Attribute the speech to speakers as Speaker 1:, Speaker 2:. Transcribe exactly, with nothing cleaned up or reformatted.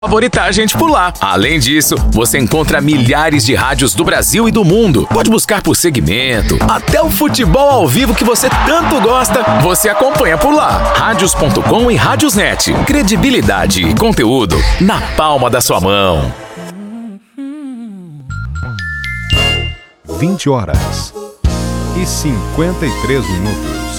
Speaker 1: favoritar a gente por lá. Além disso, você encontra milhares de rádios do Brasil e do mundo. Pode buscar por segmento. Até o futebol ao vivo que você tanto gosta, você acompanha por lá. Rádios ponto com e Rádiosnet. Credibilidade e conteúdo na palma da sua mão.
Speaker 2: vinte horas e cinquenta e três minutos.